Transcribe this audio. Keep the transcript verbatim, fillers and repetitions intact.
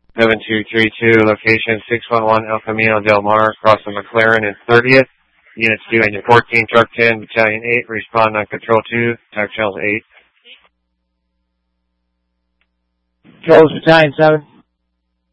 seven two three two, location six one one El Camino Del Mar, crossing McLaren and thirtieth. Units two Engine fourteen, Truck ten, Battalion eight, respond on Control two, Tac Channels eight. Controls Battalion seven.